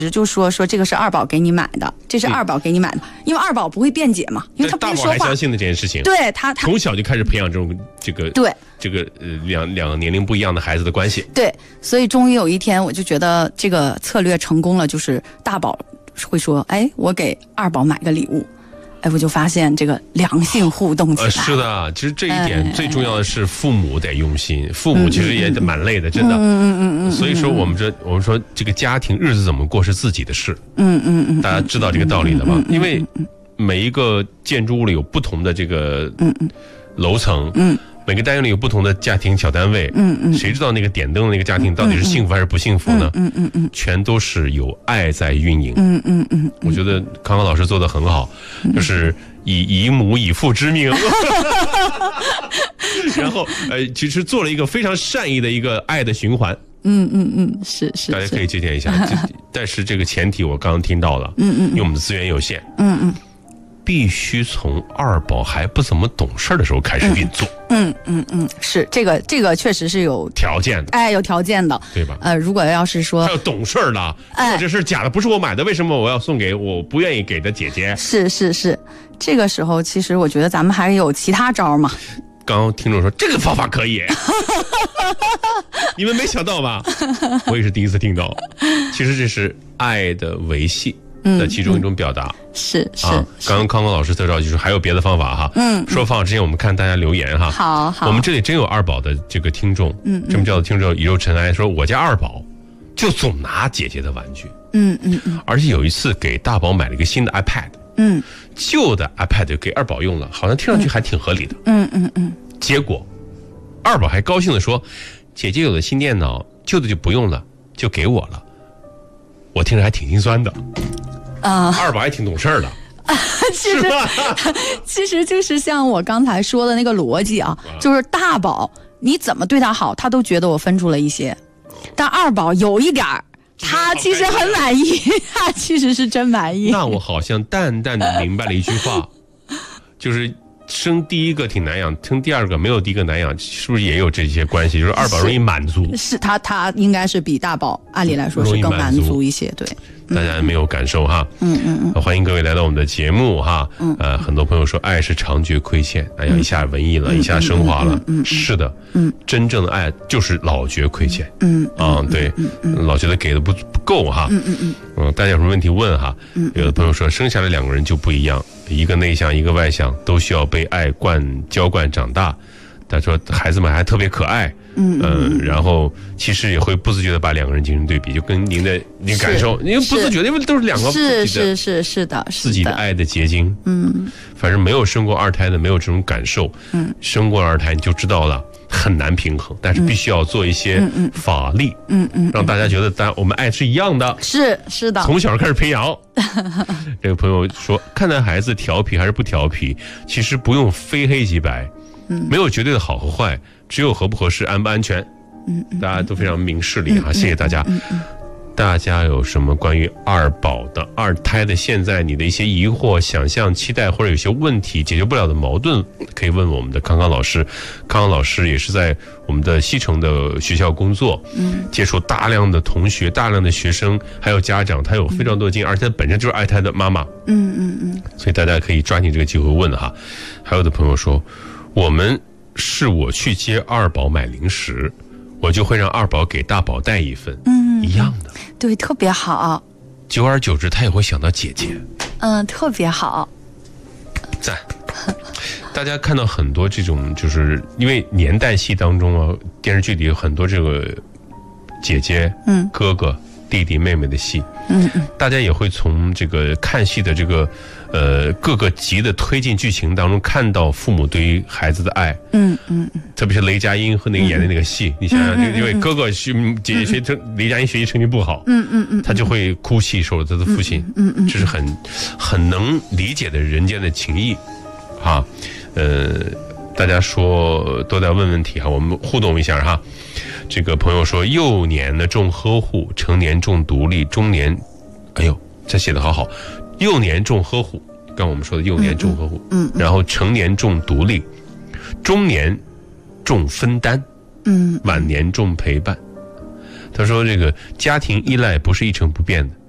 就说这个是二宝给你买的，这是二宝给你买的，因为二宝不会辩解嘛，因为他不会说话。 大宝还相信的这件事情， 对他从小就开始培养这个两个年龄不一样的孩子的关系。 对，所以终于有一天，我就觉得这个策略成功了，就是大宝会说，哎，我给二宝买个礼物。哎，我就发现这个良性互动起来。 是的，其实这一点最重要的是父母得用心，父母其实也蛮累的，真的。所以说我们说这个家庭日子怎么过是自己的事。大家知道这个道理了吗？因为每一个建筑物里有不同的这个楼层，每个单元里有不同的家庭小单位，谁知道那个点灯的那个家庭到底是幸福还是不幸福呢？全都是有爱在运营。我觉得康康老师做得很好，就是以母以父之名，然后其实做了一个非常善意的一个爱的循环。 是， 大家可以借鉴一下。但是这个前提我刚刚听到了，因为我们的资源有限，必须从二宝还不怎么懂事的时候开始运作。 是这个确实是有条件的， 有条件的， 对吧？ 如果要是说还有懂事的，这是假的，不是我买的，为什么我要送给我不愿意给的姐姐？ 是，这个时候其实我觉得咱们还有其他招嘛。 刚刚听众说这个方法可以，你们没想到吧？我也是第一次听到。其实这是爱的维系的其中一种表达。 是刚刚康康老师特招就是还有别的方法哈。说方法之前我们看大家留言哈。 好， 我们这里真有二宝的这个听众，这么叫的听众宇宙尘埃说，我家二宝就总拿姐姐的玩具。而且有一次给大宝买了一个新的 iPad。旧的 iPad 给二宝用了，好像听上去还挺合理的。结果二宝还高兴地说，姐姐有了新电脑，旧的就不用了，就给我了。我听着还挺心酸的。二宝还挺懂事的。 其实就是像我刚才说的那个逻辑啊，就是大宝你怎么对他好，他都觉得我分出了一些，但二宝有一点儿。他其实很满意，他其实是真满意。 那我好像淡淡的明白了一句话，就是生第一个挺难养，生第二个没有第一个难养，是不是也有这些关系？就是二宝容易满足， 是他应该是比大宝按理来说是更满足一些，对。 大家没有感受哈。欢迎各位来到我们的节目哈。很多朋友说爱是常觉亏欠，哎呀，一下文艺了，一下升华了。是的，真正的爱就是老觉亏欠。对，老觉得给的不够哈。大家有什么问题问哈？有的朋友说生下来两个人就不一样，一个内向，一个外向，都需要被爱浇灌长大。他说孩子们还特别可爱。然后其实也会不自觉的把两个人进行对比，就跟您感受，因为不自觉的，因为都是两个是的自己的爱的结晶。反正没有生过二胎的没有这种感受。生过二胎你就知道了，很难平衡，但是必须要做一些法力，让大家觉得我们爱是一样的。 是的， 从小开始培养。这个朋友说，看待孩子调皮还是不调皮，其实不用非黑即白，没有绝对的好和坏，只有合不合适，安不安全。大家都非常明事理哈，谢谢大家。大家有什么关于二宝的二胎的现在你的一些疑惑、想象、期待，或者有些问题解决不了的矛盾，可以问我们的康康老师。康康老师也是在我们的西城的学校工作，接触大量的同学、大量的学生，还有家长，他有非常多的经验，而且他本身就是二胎的妈妈。所以大家可以抓紧这个机会问哈。还有的朋友说，我去接二宝买零食，我就会让二宝给大宝带一份。一样的， 对，特别好。 久而久之他也会想到姐姐。 特别好， 赞。大家看到很多这种，就是因为年代戏当中啊，电视剧里有很多这个姐姐、哥哥、弟弟、妹妹的戏。大家也会从这个看戏的这个各个集的推进剧情当中看到父母对于孩子的爱。特别是雷佳音和那个演的那个戏，你想想，因为哥哥姐姐雷佳音学习成绩不好，他就会哭泣守着他的父亲。这是很能理解的人间的情谊啊。大家说都在问问题哈，我们互动一下哈。这个朋友说，幼年呢重呵护，成年重独立，中年，哎呦，这写得好，幼年重呵护，刚我们说的幼年重呵护，然后成年重独立，中年重分担，晚年重陪伴。他说这个家庭依赖不是一成不变的，